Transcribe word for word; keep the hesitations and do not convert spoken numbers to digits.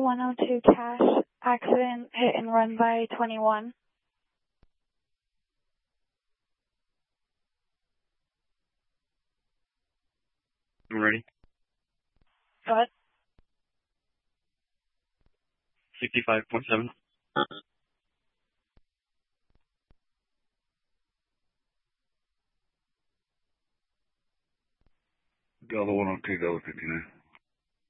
one oh two Cache, accident, hit and run by twenty-one. I'm ready. Go ahead. sixty-five point seven. Delta one oh two, Delta fifty-nine.